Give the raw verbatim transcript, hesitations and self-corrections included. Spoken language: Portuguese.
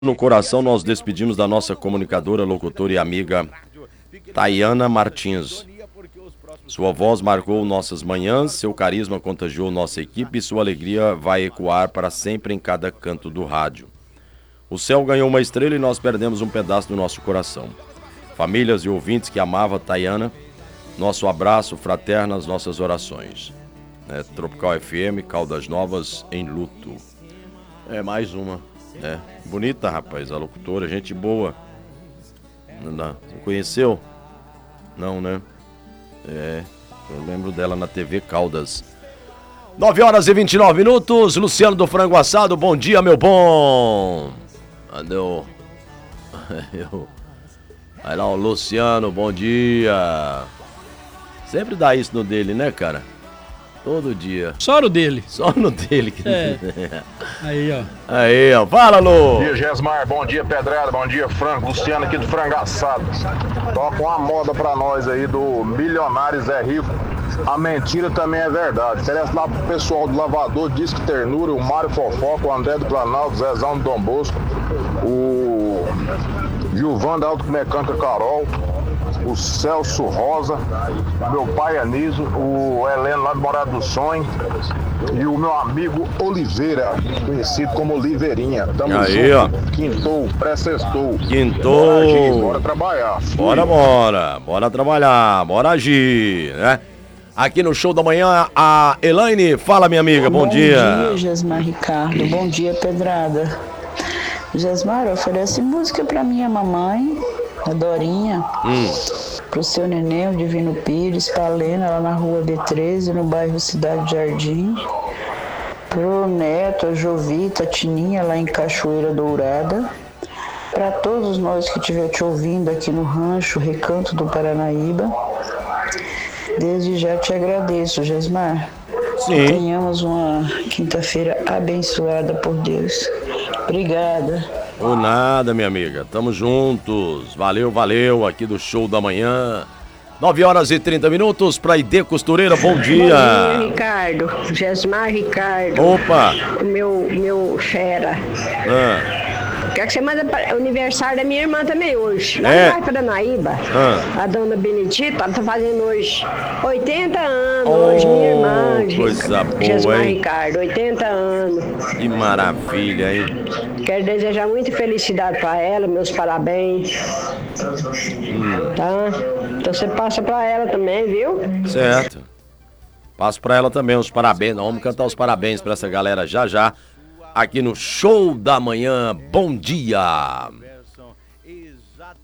No coração, nós despedimos da nossa comunicadora, locutora e amiga Tayana Martins. Sua voz marcou nossas manhãs, seu carisma contagiou nossa equipe e sua alegria vai ecoar para sempre em cada canto do rádio. O céu ganhou uma estrela e nós perdemos um pedaço do nosso coração. Famílias e ouvintes que amavam Tayana, nosso abraço fraterno, as nossas orações. É, Tropical F M, Caldas Novas em luto. É mais uma. É, bonita, rapaz, a locutora, gente boa. Não, não conheceu? Não, né? É, eu lembro dela na T V Caldas. nove horas e vinte e nove minutos, Luciano do Frango Assado, bom dia, meu bom. Andeu. Eu... Vai lá, o Luciano, bom dia. Sempre dá isso no dele, né, cara? Todo dia. Só no dele. Só no dele. É. Aí, ó. Aí, ó. Fala, Lu. Bom dia, Gesmar. Bom dia, Pedrada. Bom dia, Franco. Luciano aqui do Frango Assado. Toca uma moda pra nós aí do Milionário Zé Rico. A mentira também é verdade. Interessa lá pro pessoal do Lavador, Disque Ternura, o Mário Fofoca, o André do Planalto, o Zezão do Dom Bosco, o Gilvan da Automecânica Carol, o Celso Rosa, meu pai Anísio, o Heleno lá do Morado do Sonho e o meu amigo Oliveira, conhecido como Oliveirinha. Tamo aí, junto. Ó. Quintou, pré-sextou. Quintou. Bora agir, bora trabalhar. Bora, bora. Bora trabalhar, bora agir, né? Aqui no Show da Manhã, a Elaine. Fala, minha amiga, bom, bom dia. Bom dia, Gesmar Ricardo. Bom dia, Pedrada. Gesmar, oferece música pra minha mamãe, a Dorinha, hum. pro seu neném, o Divino Pires, pra Lena, lá na rua B treze, no bairro Cidade Jardim, pro neto, a Jovita, a Tininha, lá em Cachoeira Dourada, pra todos nós que estiver te ouvindo aqui no Rancho Recanto do Paranaíba. Desde já te agradeço, Gesmar. Sim. Que tenhamos uma quinta-feira abençoada por Deus. Obrigada. Por nada, minha amiga. Tamo juntos. Valeu, valeu. Aqui do Show da Manhã. nove horas e trinta minutos para Ide Costureira. Bom dia. Bom dia, Ricardo. Gesmar Ricardo. Opa. O meu, meu fera. Ah. Quero que você manda para o aniversário da minha irmã também hoje. Lá é. no bairro Paranaíba. Ah. A dona Benedita, ela tá fazendo hoje oitenta anos. Oh, hoje, minha irmã. Coisa boa, Gesmar hein? Ricardo, oitenta anos. Que maravilha, hein? Quero desejar muita felicidade para ela, meus parabéns. Hum. Tá? Então você passa para ela também, viu? Certo. Passo para ela também os parabéns. Nós vamos cantar os parabéns para essa galera já já. Aqui no Show da Manhã. Bom dia!